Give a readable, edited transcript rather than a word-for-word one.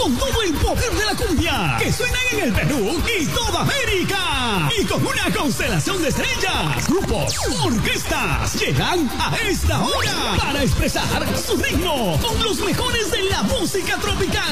con todo el poder de la cumbia que suenan en el Perú y toda América. Y con una constelación de estrellas, grupos, orquestas llegan a esta hora para expresar su ritmo con los mejores de la música tropical.